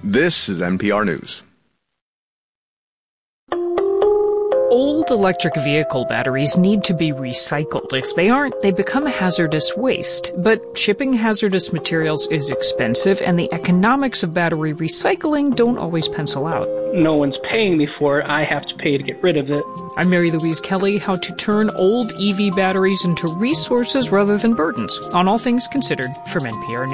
This is NPR News. Old electric vehicle batteries need to be recycled. If they aren't, they become hazardous waste. But shipping hazardous materials is expensive, and the economics of battery recycling don't always pencil out. No one's paying me for it. I have to pay to get rid of it. I'm Mary Louise Kelly. How to turn old EV batteries into resources rather than burdens on All Things Considered from NPR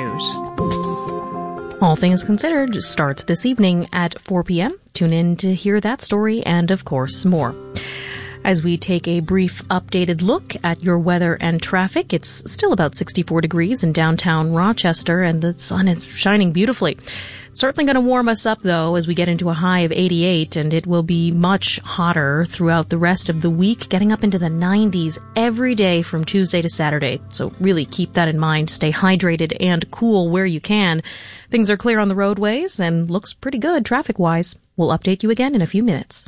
News. All Things Considered starts this evening at 4 p.m. Tune in to hear that story and, of course, more. As we take a brief updated look at your weather and traffic, it's still about 64 degrees in downtown Rochester, and the sun is shining beautifully. Certainly going to warm us up, though, as we get into a high of 88, and it will be much hotter throughout the rest of the week, getting up into the 90s every day from Tuesday to Saturday. So really keep that in mind. Stay hydrated and cool where you can. Things are clear on the roadways and looks pretty good traffic-wise. We'll update you again in a few minutes.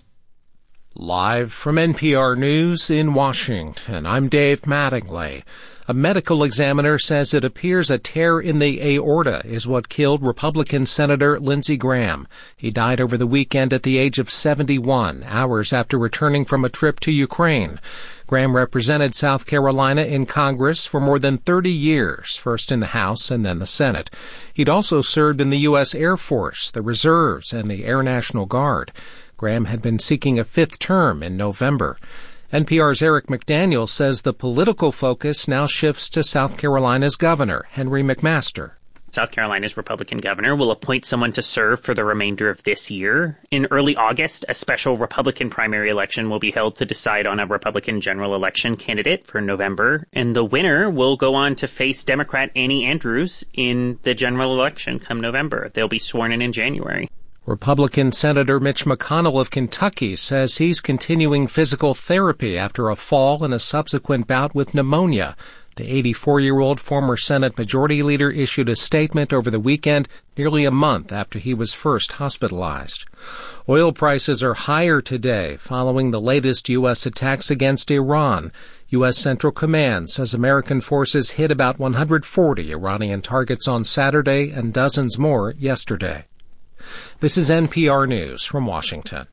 Live from NPR News in Washington, I'm Dave Mattingly. A medical examiner says it appears a tear in the aorta is what killed Republican Senator Lindsey Graham. He died over the weekend at the age of 71, hours after returning from a trip to Ukraine. Graham represented South Carolina in Congress for more than 30 years, first in the House and then the Senate. He'd also served in the U.S. Air Force, the Reserves, and the Air National Guard. Graham had been seeking a fifth term in November. NPR's Eric McDaniel says the political focus now shifts to South Carolina's governor, Henry McMaster. South Carolina's Republican governor will appoint someone to serve for the remainder of this year. In early August, a special Republican primary election will be held to decide on a Republican general election candidate for November, and the winner will go on to face Democrat Annie Andrews in the general election come November. They'll be sworn in January. Republican Senator Mitch McConnell of Kentucky says he's continuing physical therapy after a fall and a subsequent bout with pneumonia. The 84-year-old former Senate Majority Leader issued a statement over the weekend, nearly a month after he was first hospitalized. Oil prices are higher today following the latest U.S. attacks against Iran. U.S. Central Command says American forces hit about 140 Iranian targets on Saturday and dozens more yesterday. This is NPR News from Washington.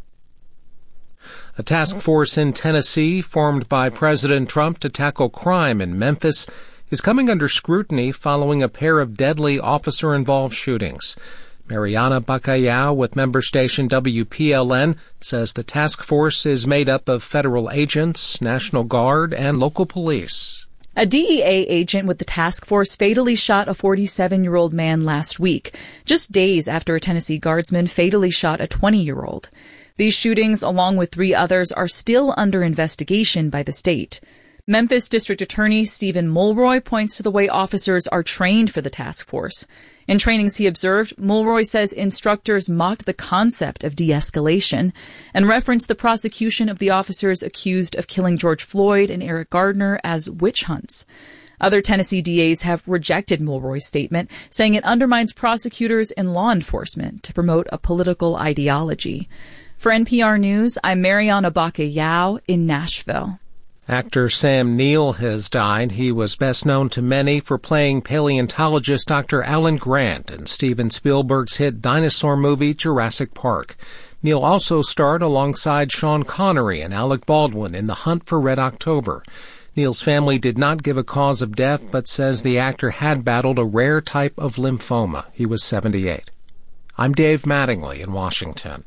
A task force in Tennessee, formed by President Trump to tackle crime in Memphis, is coming under scrutiny following a pair of deadly officer-involved shootings. Mariana Bacallao with member station WPLN says the task force is made up of federal agents, National Guard, and local police. A DEA agent with the task force fatally shot a 47-year-old man last week, just days after a Tennessee guardsman fatally shot a 20-year-old. These shootings, along with 3 others, are still under investigation by the state. Memphis District Attorney Stephen Mulroy points to the way officers are trained for the task force. In trainings he observed, Mulroy says instructors mocked the concept of de-escalation and referenced the prosecution of the officers accused of killing George Floyd and Eric Gardner as witch hunts. Other Tennessee DAs have rejected Mulroy's statement, saying it undermines prosecutors and law enforcement to promote a political ideology. For NPR News, I'm Mariana Bacallao in Nashville. Actor Sam Neill has died. He was best known to many for playing paleontologist Dr. Alan Grant in Steven Spielberg's hit dinosaur movie Jurassic Park. Neill also starred alongside Sean Connery and Alec Baldwin in The Hunt for Red October. Neill's family did not give a cause of death, but says the actor had battled a rare type of lymphoma. He was 78. I'm Dave Mattingly in Washington.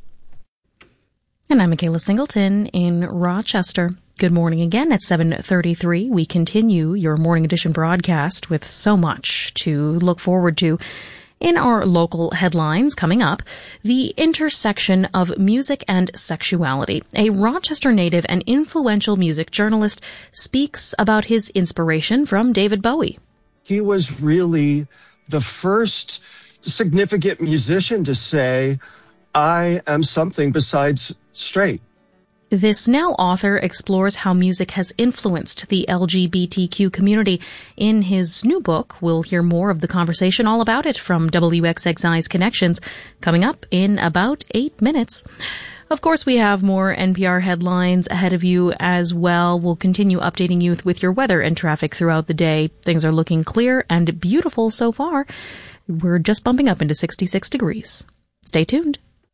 And I'm Michaela Singleton in Rochester. Good morning again at 7:33. We continue your morning edition broadcast with so much to look forward to. In our local headlines coming up, the intersection of music and sexuality. A Rochester native and influential music journalist speaks about his inspiration from David Bowie. He was really the first significant musician to say, I am something besides straight. This now author explores how music has influenced the LGBTQ community. In his new book, we'll hear more of the conversation all about it from WXXI's Connections coming up in about 8 minutes. Of course, we have more NPR headlines ahead of you as well. We'll continue updating you with your weather and traffic throughout the day. Things are looking clear and beautiful so far. We're just bumping up into 66 degrees. Stay tuned.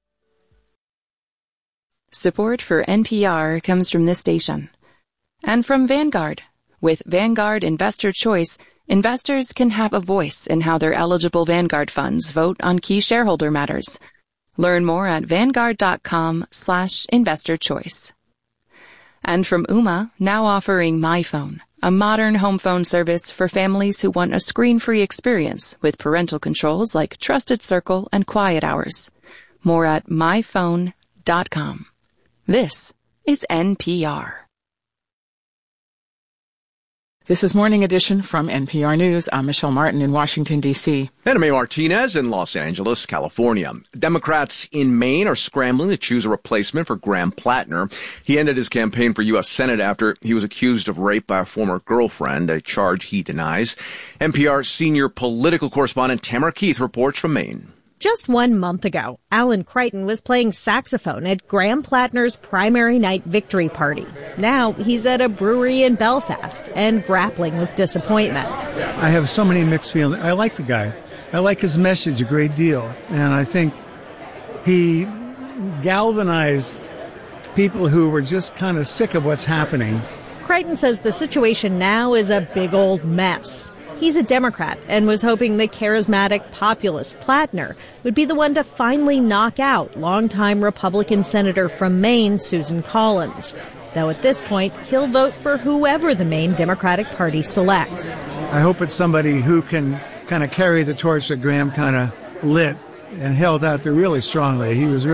Support for NPR comes from this station and from Vanguard. With Vanguard Investor Choice, investors can have a voice in how their eligible Vanguard funds vote on key shareholder matters. Learn more at vanguard.com/investorchoice. And from Ooma, now offering MyPhone, a modern home phone service for families who want a screen-free experience with parental controls like Trusted Circle and Quiet Hours. More at myphone.com. This is NPR. This is Morning Edition from NPR News. I'm Michelle Martin in Washington, D.C. Anna Mae Martinez in Los Angeles, California. Democrats in Maine are scrambling to choose a replacement for Graham Plattner. He ended his campaign for U.S. Senate after he was accused of rape by a former girlfriend, a charge he denies. NPR senior political correspondent Tamara Keith reports from Maine. Just 1 month ago, Alan Crichton was playing saxophone at Graham Plattner's primary night victory party. Now he's at a brewery in Belfast and grappling with disappointment. I have so many mixed feelings. I like the guy. I like his message a great deal. And I think he galvanized people who were just kind of sick of what's happening. Crichton says the situation now is a big old mess. He's a Democrat and was hoping the charismatic populist Plattner would be the one to finally knock out longtime Republican Senator from Maine, Susan Collins. Though at this point, he'll vote for whoever the Maine Democratic Party selects. I hope it's somebody who can kind of carry the torch that Graham kind of lit and held out there really strongly. He was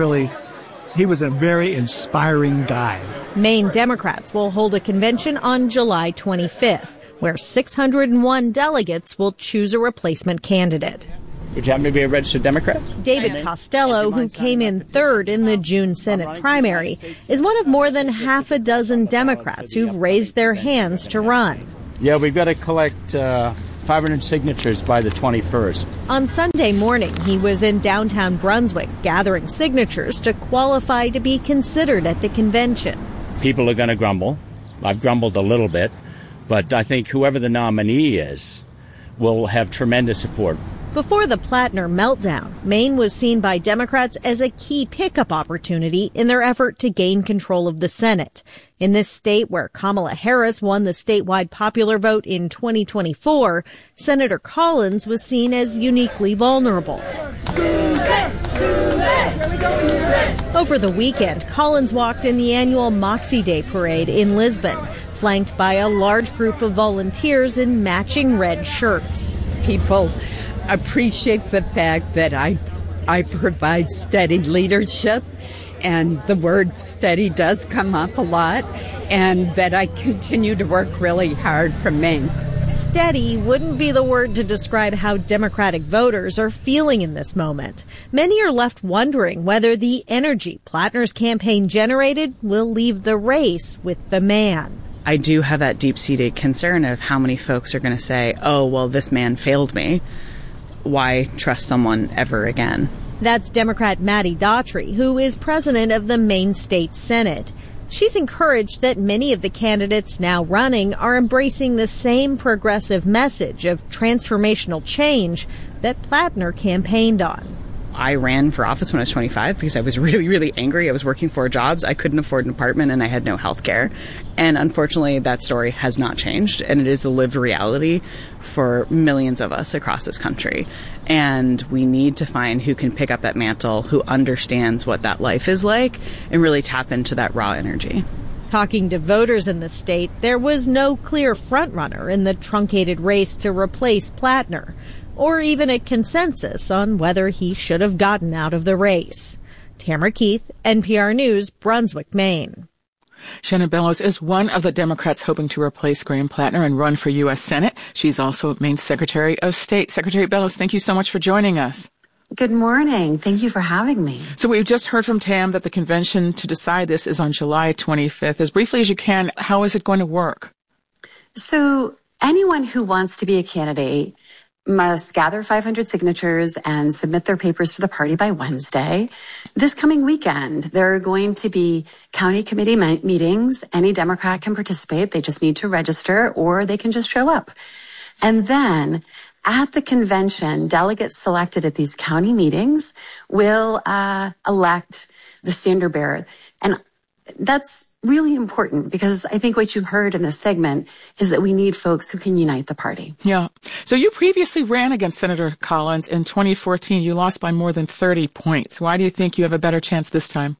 a very inspiring guy. Maine Democrats will hold a convention on July 25th. Where 601 delegates will choose a replacement candidate. Would you happen to be a registered Democrat? David Costello, who came in third in the June Senate primary, is one of more than half a dozen Democrats who've raised their hands to run. Yeah, we've got to collect 500 signatures by the 21st. On Sunday morning, he was in downtown Brunswick gathering signatures to qualify to be considered at the convention. People are going to grumble. I've grumbled a little bit. But I think whoever the nominee is will have tremendous support. Before the Plattner meltdown, Maine was seen by Democrats as a key pickup opportunity in their effort to gain control of the Senate. In this state where Kamala Harris won the statewide popular vote in 2024, Senator Collins was seen as uniquely vulnerable. Over the weekend, Collins walked in the annual Moxie Day parade in Lisbon, flanked by a large group of volunteers in matching red shirts. People appreciate the fact that I provide steady leadership, and the word steady does come up a lot, and that I continue to work really hard for Maine. Steady wouldn't be the word to describe how Democratic voters are feeling in this moment. Many are left wondering whether the energy Plattner's campaign generated will leave the race with the man. I do have that deep-seated concern of how many folks are going to say, oh, well, this man failed me. Why trust someone ever again? That's Democrat Maddie Daughtry, who is president of the Maine State Senate. She's encouraged that many of the candidates now running are embracing the same progressive message of transformational change that Plattner campaigned on. I ran for office when I was 25 because I was really, really angry. I was working 4 jobs. I couldn't afford an apartment and I had no health care. And unfortunately, that story has not changed. And it is the lived reality for millions of us across this country. And we need to find who can pick up that mantle, who understands what that life is like, and really tap into that raw energy. Talking to voters in the state, there was no clear frontrunner in the truncated race to replace Plattner, or even a consensus on whether he should have gotten out of the race. Tamara Keith, NPR News, Brunswick, Maine. Shannon Bellows is one of the Democrats hoping to replace Graham Plattner and run for U.S. Senate. She's also Maine's Secretary of State. Secretary Bellows, thank you so much for joining us. Good morning. Thank you for having me. So we've just heard from Tam that the convention to decide this is on July 25th. As briefly as you can, how is it going to work? So anyone who wants to be a candidate must gather 500 signatures and submit their papers to the party by Wednesday. This coming weekend, there are going to be county committee meetings. Any Democrat can participate. They just need to register, or they can just show up. And then at the convention, delegates selected at these county meetings will elect the standard bearer. And that's really important because I think what you heard in this segment is that we need folks who can unite the party. Yeah. So you previously ran against Senator Collins in 2014. You lost by more than 30 points. Why do you think you have a better chance this time?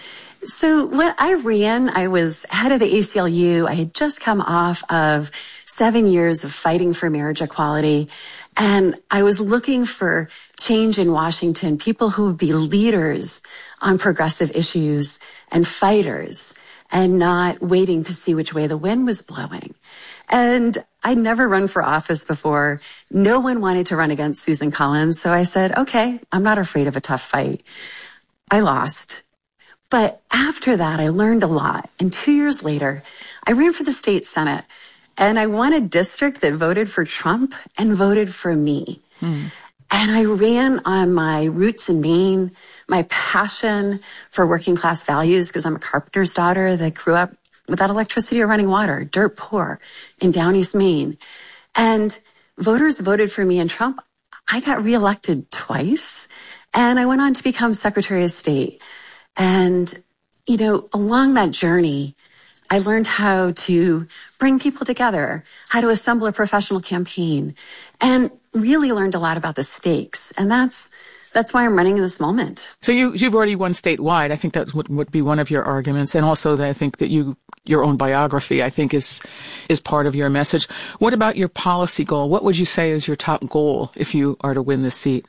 So when I ran, I was head of the ACLU. I had just come off of 7 years of fighting for marriage equality. And I was looking for change in Washington, people who would be leaders on progressive issues and fighters and not waiting to see which way the wind was blowing. And I'd never run for office before. No one wanted to run against Susan Collins. So I said, okay, I'm not afraid of a tough fight. I lost. But after that, I learned a lot. And 2 years later, I ran for the state Senate. And I won a district that voted for Trump and voted for me. And I ran on my roots in Maine, my passion for working class values, because I'm a carpenter's daughter that grew up without electricity or running water, dirt poor in Down East Maine. And voters voted for me and Trump. I got reelected twice. And I went on to become Secretary of State. And, you know, along that journey, I learned how to bring people together, how to assemble a professional campaign, and really learned a lot about the stakes. And that's why I'm running in this moment. So you've already won statewide. I think that would be one of your arguments. And also that I think that your own biography, I think, is part of your message. What about your policy goal? What would you say is your top goal if you are to win this seat?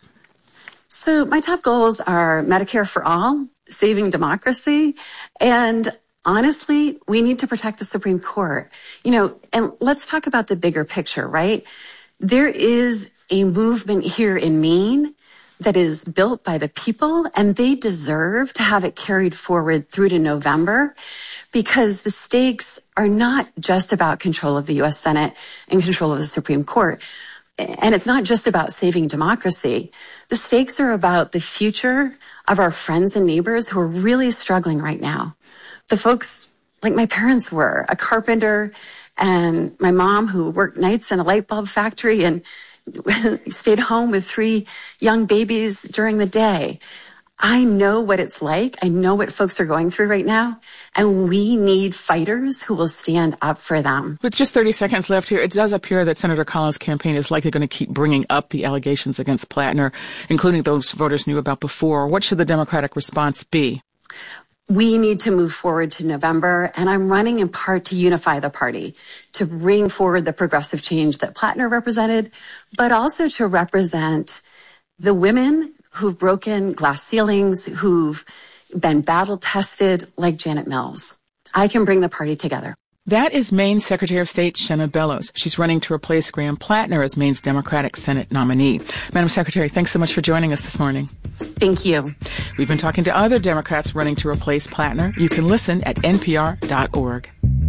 So my top goals are Medicare for all, saving democracy, and honestly, we need to protect the Supreme Court. You know, and let's talk about the bigger picture, right? There is a movement here in Maine that is built by the people, and they deserve to have it carried forward through to November, because the stakes are not just about control of the U.S. Senate and control of the Supreme Court. And it's not just about saving democracy. The stakes are about the future of our friends and neighbors who are really struggling right now. The folks like my parents were, a carpenter, and my mom who worked nights in a light bulb factory and stayed home with 3 young babies during the day. I know what it's like. I know what folks are going through right now. And we need fighters who will stand up for them. With just 30 seconds left here, it does appear that Senator Collins' campaign is likely going to keep bringing up the allegations against Plattner, including those voters knew about before. What should the Democratic response be? We need to move forward to November, and I'm running in part to unify the party, to bring forward the progressive change that Plattner represented, but also to represent the women who've broken glass ceilings, who've been battle tested like Janet Mills. I can bring the party together. That is Maine Secretary of State Shenna Bellows. She's running to replace Graham Plattner as Maine's Democratic Senate nominee. Madam Secretary, thanks so much for joining us this morning. Thank you. We've been talking to other Democrats running to replace Plattner. You can listen at npr.org.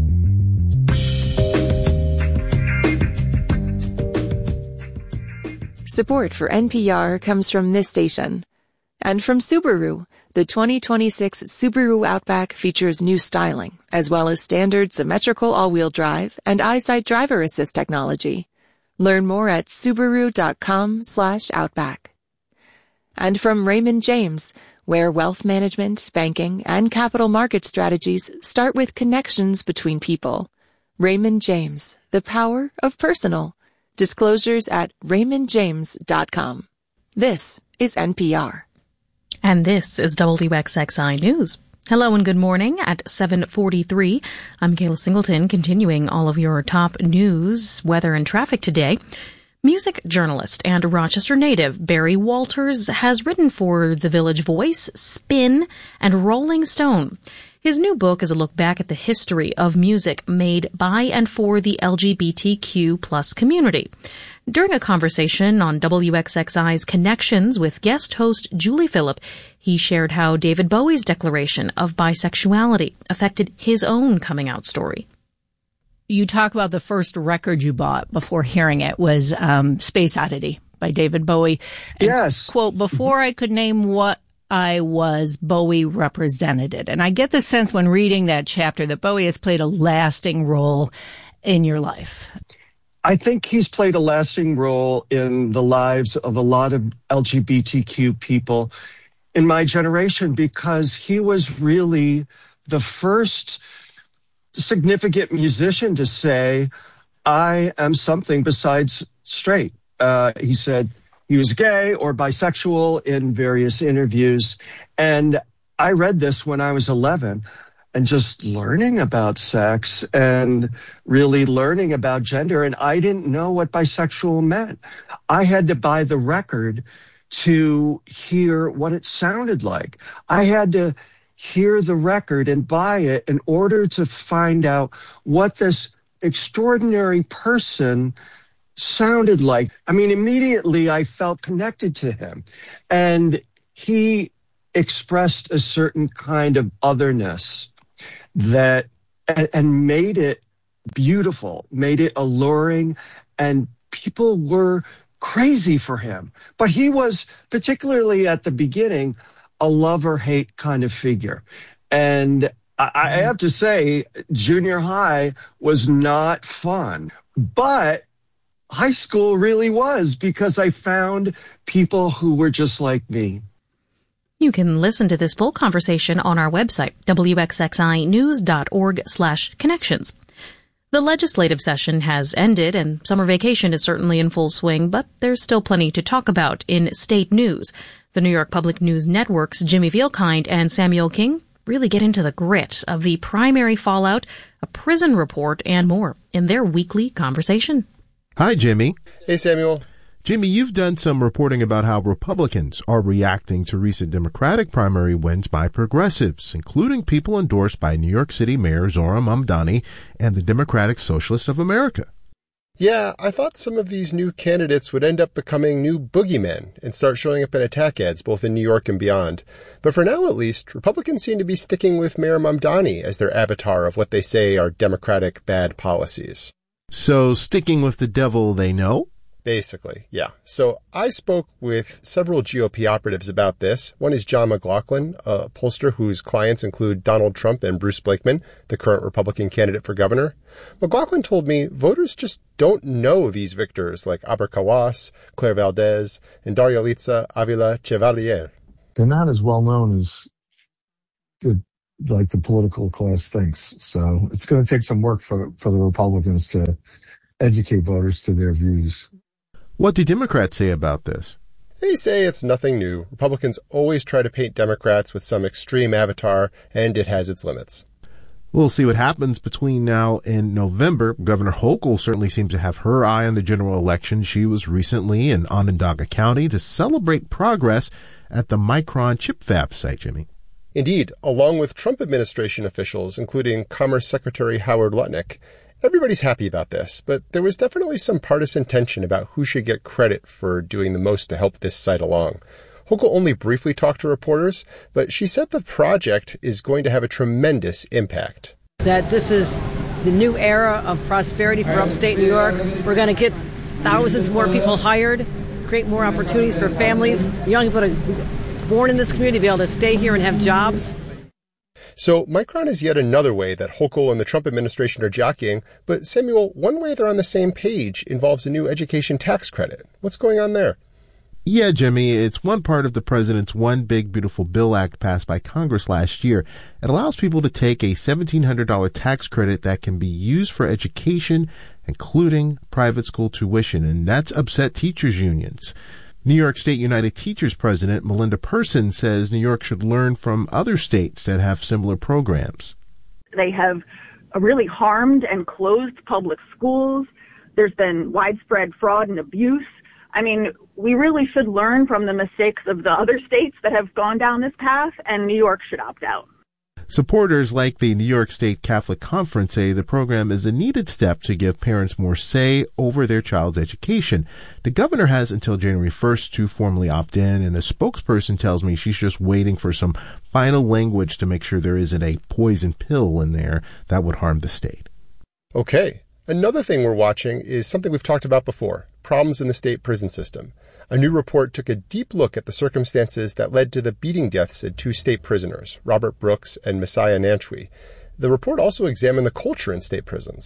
Support for NPR comes from this station. And from Subaru. The 2026 Subaru Outback features new styling, as well as standard symmetrical all-wheel drive and EyeSight driver assist technology. Learn more at Subaru.com/Outback. And from Raymond James, where wealth management, banking, and capital market strategies start with connections between people. Raymond James, the power of personal. Disclosures at RaymondJames.com. This is NPR. And this is WXXI News. Hello and good morning at 7:43. I'm Kayla Singleton, continuing all of your top news, weather, and traffic today. Music journalist and Rochester native Barry Walters has written for The Village Voice, Spin, and Rolling Stone. His new book is a look back at the history of music made by and for the LGBTQ+ community. During a conversation on WXXI's Connections with guest host Julie Phillip, he shared how David Bowie's declaration of bisexuality affected his own coming out story. You talk about the first record you bought before hearing it was Space Oddity by David Bowie. And, yes. Quote, before I could name what I was, Bowie represented it. And I get the sense when reading that chapter that Bowie has played a lasting role in your life. I think he's played a lasting role in the lives of a lot of LGBTQ people in my generation because he was really the first significant musician to say, I am something besides straight. He said he was gay or bisexual in various interviews. And I read this when I was 11. And just learning about sex and really learning about gender. And I didn't know what bisexual meant. I had to buy the record to hear what it sounded like. I had to hear the record and buy it in order to find out what this extraordinary person sounded like. I mean, immediately I felt connected to him. And he expressed a certain kind of otherness that and made it beautiful, made it alluring, and people were crazy for him. But he was, particularly at the beginning, a love-or-hate kind of figure. And I have to say, junior high was not fun, but high school really was because I found people who were just like me. You can listen to this full conversation on our website, wxxinews.org/connections. The legislative session has ended and summer vacation is certainly in full swing, but there's still plenty to talk about in state news. The New York Public News Network's Jimmy Vielkind and Samuel King really get into the grit of the primary fallout, a prison report, and more in their weekly conversation. Hi, Jimmy. Hey, Samuel. Jimmy, you've done some reporting about how Republicans are reacting to recent Democratic primary wins by progressives, including people endorsed by New York City Mayor Zohran Mamdani and the Democratic Socialists of America. Yeah, I thought some of these new candidates would end up becoming new boogeymen and start showing up in attack ads both in New York and beyond. But for now, at least, Republicans seem to be sticking with Mayor Mamdani as their avatar of what they say are Democratic bad policies. So sticking with the devil they know? Basically, yeah. So I spoke with several GOP operatives about this. One is John McLaughlin, a pollster whose clients include Donald Trump and Bruce Blakeman, the current Republican candidate for governor. McLaughlin told me voters just don't know these victors like Aber Kawas, Claire Valdez, and Daria-Liza Avila Chevalier. They're not as well known as the political class thinks. So it's going to take some work for the Republicans to educate voters to their views. What do Democrats say about this? They say it's nothing new. Republicans always try to paint Democrats with some extreme avatar, and it has its limits. We'll see what happens between now and November. Governor Hochul certainly seems to have her eye on the general election. She was recently in Onondaga County to celebrate progress at the Micron chip fab site, Jimmy. Indeed, along with Trump administration officials, including Commerce Secretary Howard Lutnick. Everybody's happy about this, but there was definitely some partisan tension about who should get credit for doing the most to help this site along. Hochul only briefly talked to reporters, but she said the project is going to have a tremendous impact. That this is the new era of prosperity for upstate New York. We're going to get thousands more people hired, create more opportunities for families, young people born in this community to be able to stay here and have jobs. So Micron is yet another way that Hochul and the Trump administration are jockeying, but Samuel, one way they're on the same page involves a new education tax credit. What's going on there? Yeah, Jimmy, it's one part of the president's One Big Beautiful Bill Act passed by Congress last year. It allows people to take a $1,700 tax credit that can be used for education, including private school tuition, and that's upset teachers' unions. New York State United Teachers President Melinda Person says New York should learn from other states that have similar programs. They have really harmed and closed public schools. There's been widespread fraud and abuse. I mean, we really should learn from the mistakes of the other states that have gone down this path, and New York should opt out. Supporters like the New York State Catholic Conference say the program is a needed step to give parents more say over their child's education. The governor has until January 1st to formally opt in, and a spokesperson tells me she's just waiting for some final language to make sure there isn't a poison pill in there that would harm the state. Okay. Another thing we're watching is something we've talked about before, problems in the state prison system. A new report took a deep look at the circumstances that led to the beating deaths of two state prisoners, Robert Brooks and Messiah Nanchwe. The report also examined the culture in state prisons.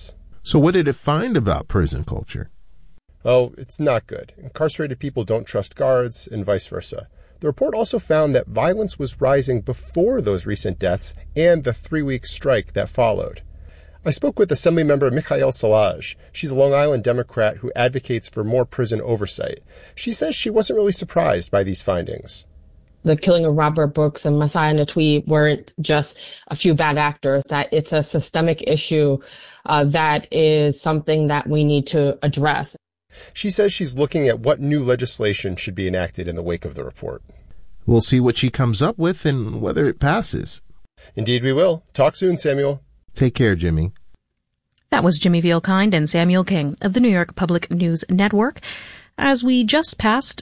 So what did it find about prison culture? Oh, it's not good. Incarcerated people don't trust guards and vice versa. The report also found that violence was rising before those recent deaths and the 3-week strike that followed. I spoke with Assemblymember Michaelle Szilagyi. She's a Long Island Democrat who advocates for more prison oversight. She says she wasn't really surprised by these findings. The killing of Robert Brooks and Messiah Natwi weren't just a few bad actors, that it's a systemic issue that is something that we need to address. She says she's looking at what new legislation should be enacted in the wake of the report. We'll see what she comes up with and whether it passes. Indeed we will. Talk soon, Samuel. Take care, Jimmy. That was Jimmy Vielkind and Samuel King of the New York Public News Network. As we just passed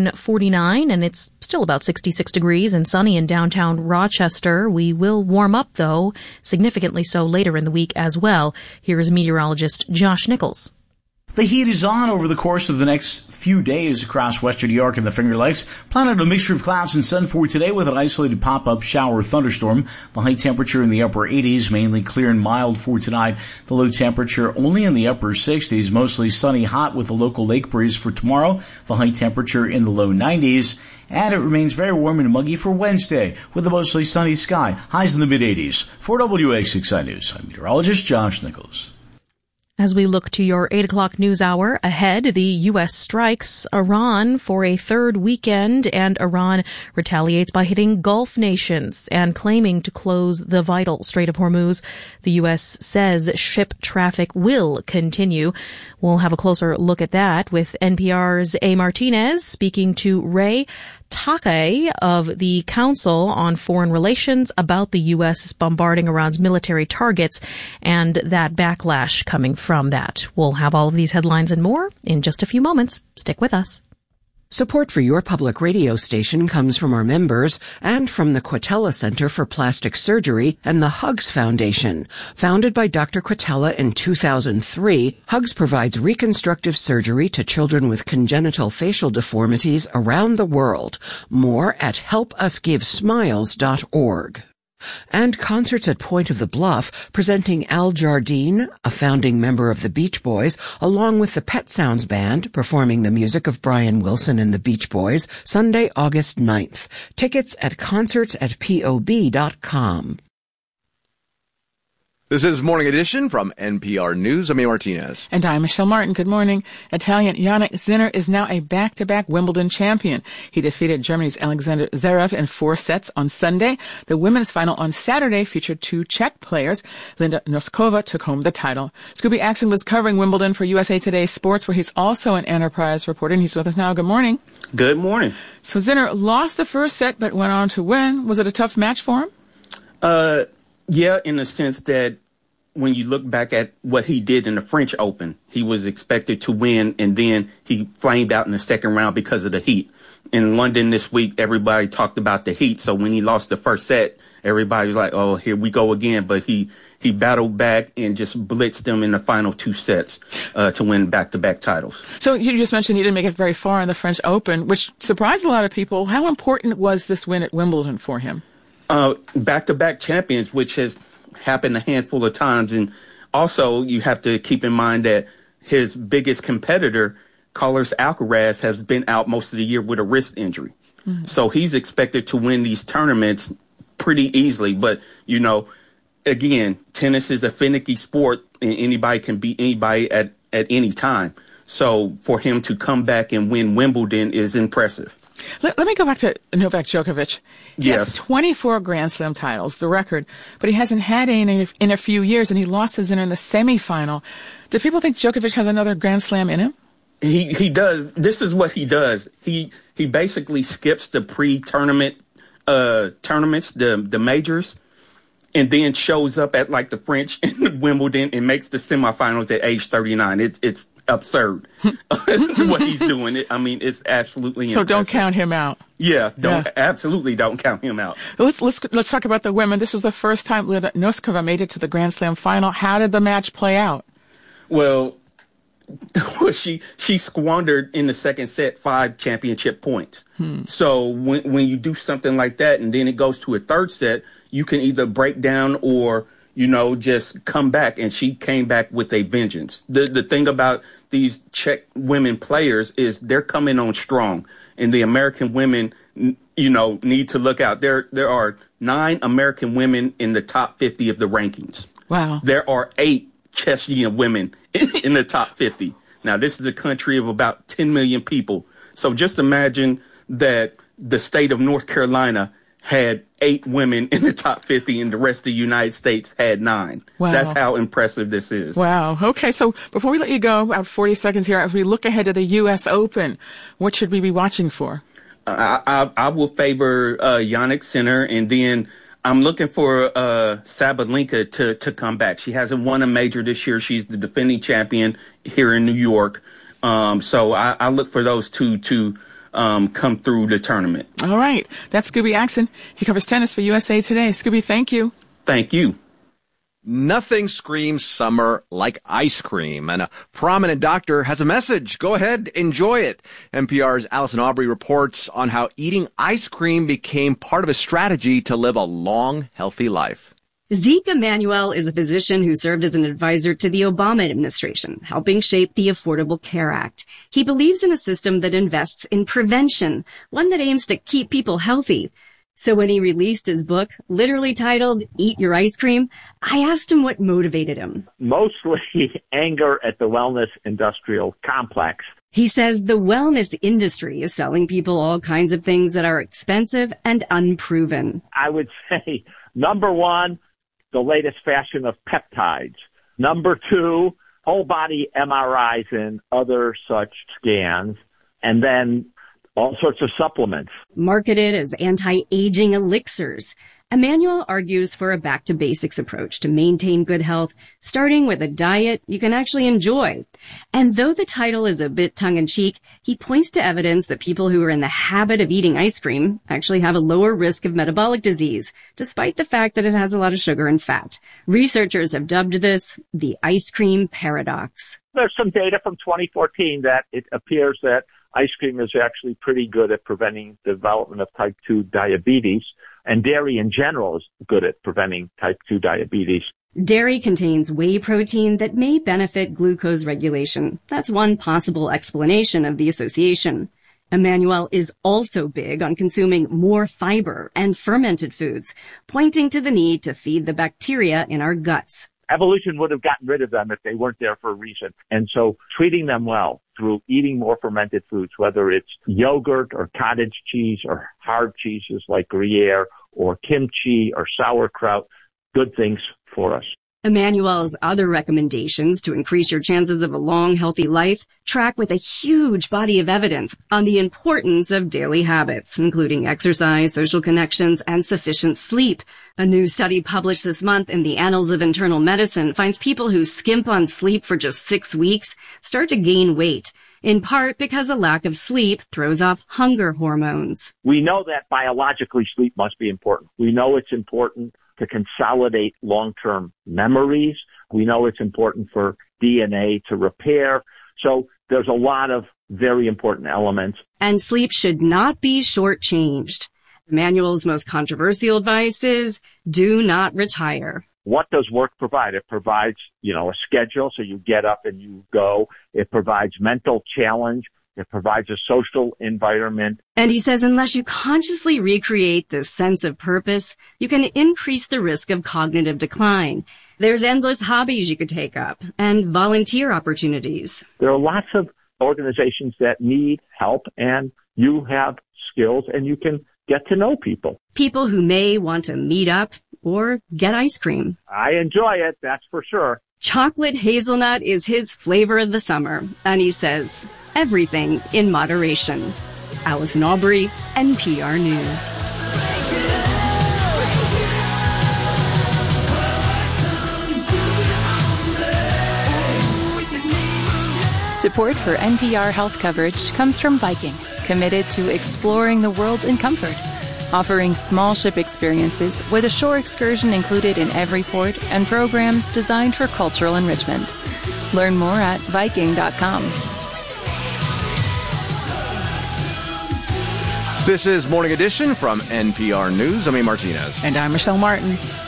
7:49 and it's still about 66 degrees and sunny in downtown Rochester, we will warm up, though, significantly so later in the week as well. Here is meteorologist Josh Nichols. The heat is on over the course of the next few days across western New York and the Finger Lakes. Planning a mixture of clouds and sun for today with an isolated pop-up shower thunderstorm. The high temperature in the upper 80s, mainly clear and mild for tonight. The low temperature only in the upper 60s, mostly sunny hot with a local lake breeze for tomorrow. The high temperature in the low 90s. And it remains very warm and muggy for Wednesday with a mostly sunny sky. Highs in the mid-80s. For WA6i News, I'm meteorologist Josh Nichols. As we look to your 8 o'clock news hour ahead, the U.S. strikes Iran for a third weekend, and Iran retaliates by hitting Gulf nations and claiming to close the vital Strait of Hormuz. The U.S. says ship traffic will continue. We'll have a closer look at that with NPR's A. Martinez speaking to Ray Takei of the Council on Foreign Relations about the U.S. bombarding Iran's military targets and that backlash coming from that. We'll have all of these headlines and more in just a few moments. Stick with us. Support for your public radio station comes from our members and from the Quatella Center for Plastic Surgery and the Hugs Foundation. Founded by Dr. Quatella in 2003, Hugs provides reconstructive surgery to children with congenital facial deformities around the world. More at helpusgivesmiles.org. And concerts at Point of the Bluff, presenting Al Jardine, a founding member of the Beach Boys, along with the Pet Sounds Band, performing the music of Brian Wilson and the Beach Boys, Sunday, August 9th. Tickets at concerts@pob.com. This is Morning Edition from NPR News. I'm A. Martinez. And I'm Michelle Martin. Good morning. Italian Yannick Sinner is now a back-to-back Wimbledon champion. He defeated Germany's Alexander Zverev in 4 sets on Sunday. The women's final on Saturday featured 2 Czech players. Linda Noskova took home the title. Scooby Axon was covering Wimbledon for USA Today Sports, where he's also an Enterprise reporter, and he's with us now. Good morning. Good morning. So Sinner lost the first set but went on to win. Was it a tough match for him? Yeah, in the sense that when you look back at what he did in the French Open, he was expected to win, and then he flamed out in the second round because of the heat. In London this week, everybody talked about the heat, so when he lost the first set, everybody was like, oh, here we go again. But he battled back and just blitzed them in the final 2 sets to win back-to-back titles. So you just mentioned he didn't make it very far in the French Open, which surprised a lot of people. How important was this win at Wimbledon for him? Back-to-back champions, which has happened a handful of times. And also, you have to keep in mind that his biggest competitor, Carlos Alcaraz, has been out most of the year with a wrist injury. Mm-hmm. So he's expected to win these tournaments pretty easily. But, you know, again, tennis is a finicky sport, and anybody can beat anybody at any time. So for him to come back and win Wimbledon is impressive. Let me go back to Novak Djokovic. He Yes. has 24 Grand Slam titles, the record, but he hasn't had any in a few years, and he lost to Sinner in the semifinal. Do people think Djokovic has another Grand Slam in him? He does. This is what he does. He basically skips the pre-tournament tournaments, the majors, and then shows up at like the French and Wimbledon and makes the semifinals at age 39. It's absurd what he's doing. I mean, it's absolutely So impressive. don't count him out. Yeah, absolutely don't count him out. Let's talk about the women. This was the first time Linda Noskova made it to the Grand Slam final. How did the match play out? Well, she squandered in the second set 5 championship points. So when you do something like that and then it goes to a third set, you can either break down or just come back. And she came back with a vengeance. The thing about these Czech women players is they're coming on strong. And the American women, need to look out. There are 9 American women in the top 50 of the rankings. Wow. There are 8 Czechian women in the top 50. Now, this is a country of about 10 million people. So just imagine that the state of North Carolina had 8 women in the top 50 and the rest of the United States had 9. Wow. That's how impressive this is. Wow. Okay, so before we let you go, about 40 seconds here, as we look ahead to the U.S. Open, what should we be watching for? I will favor Jannik Sinner, and then I'm looking for Sabalenka to come back. She hasn't won a major this year. She's the defending champion here in New York. So I look for those two to come through the tournament. All right. That's Scooby Axon. He covers tennis for USA Today. Scooby, thank you. Thank you. Nothing screams summer like ice cream, and a prominent doctor has a message. Go ahead, enjoy it. NPR's Allison Aubrey reports on how eating ice cream became part of a strategy to live a long, healthy life. Zeke Emanuel is a physician who served as an advisor to the Obama administration, helping shape the Affordable Care Act. He believes in a system that invests in prevention, one that aims to keep people healthy. So when he released his book, literally titled Eat Your Ice Cream, I asked him what motivated him. Mostly anger at the wellness industrial complex. He says the wellness industry is selling people all kinds of things that are expensive and unproven. I would say, number 1, the latest fashion of peptides. Number 2, whole body MRIs and other such scans. And then all sorts of supplements. Marketed as anti-aging elixirs. Emanuel argues for a back-to-basics approach to maintain good health, starting with a diet you can actually enjoy. And though the title is a bit tongue-in-cheek, he points to evidence that people who are in the habit of eating ice cream actually have a lower risk of metabolic disease, despite the fact that it has a lot of sugar and fat. Researchers have dubbed this the ice cream paradox. There's some data from 2014 that it appears that ice cream is actually pretty good at preventing the development of type 2 diabetes, and dairy in general is good at preventing type 2 diabetes. Dairy contains whey protein that may benefit glucose regulation. That's one possible explanation of the association. Emanuel is also big on consuming more fiber and fermented foods, pointing to the need to feed the bacteria in our guts. Evolution would have gotten rid of them if they weren't there for a reason. And so treating them well through eating more fermented foods, whether it's yogurt or cottage cheese or hard cheeses like Gruyere or kimchi or sauerkraut, good things for us. Emanuel's other recommendations to increase your chances of a long, healthy life track with a huge body of evidence on the importance of daily habits, including exercise, social connections, and sufficient sleep. A new study published this month in the Annals of Internal Medicine finds people who skimp on sleep for just 6 weeks start to gain weight, in part because a lack of sleep throws off hunger hormones. We know that biologically sleep must be important. We know it's important to consolidate long-term memories. We know it's important for DNA to repair. So there's a lot of very important elements. And sleep should not be shortchanged. Emanuel's most controversial advice is do not retire. What does work provide? It provides, a schedule so you get up and you go. It provides mental challenge. It provides a social environment. And he says unless you consciously recreate this sense of purpose, you can increase the risk of cognitive decline. There's endless hobbies you could take up and volunteer opportunities. There are lots of organizations that need help, and you have skills and you can get to know people. People who may want to meet up or get ice cream. I enjoy it, that's for sure. Chocolate hazelnut is his flavor of the summer, and he says everything in moderation. Allison Aubrey, NPR News. Support for NPR health coverage comes from Viking, committed to exploring the world in comfort. Offering small ship experiences with a shore excursion included in every port and programs designed for cultural enrichment. Learn more at Viking.com. This is Morning Edition from NPR News. I'm A. Martinez. And I'm Michelle Martin.